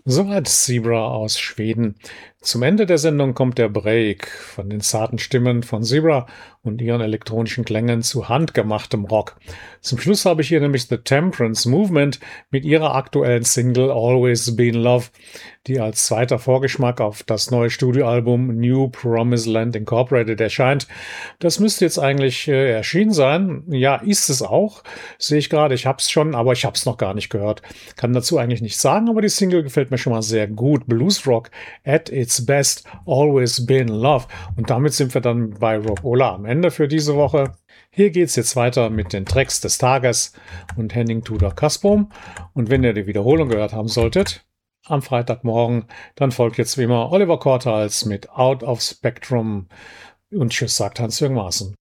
Soweit Zebra aus Schweden. Zum Ende der Sendung kommt der Break von den zarten Stimmen von Zebra und ihren elektronischen Klängen zu handgemachtem Rock. Zum Schluss habe ich hier nämlich The Temperance Movement mit ihrer aktuellen Single Always Been Love, die als zweiter Vorgeschmack auf das neue Studioalbum New Promised Land Incorporated erscheint. Das müsste jetzt eigentlich erschienen sein. Ja, ist es auch. Sehe ich gerade, ich habe es schon, aber ich habe es noch gar nicht gehört. Kann dazu eigentlich nichts sagen, aber die Single gefällt mir schon mal sehr gut. Blues Rock at its best, always been love. Und damit sind wir dann bei Rockola am Ende für diese Woche. Hier geht's jetzt weiter mit den Tracks des Tages und Henning Tudor Kasprom. Und wenn ihr die Wiederholung gehört haben solltet, am Freitagmorgen, dann folgt jetzt wie immer Oliver Kortals mit Out of Spectrum. Und tschüss, sagt Hans-Jürgen Maaßen.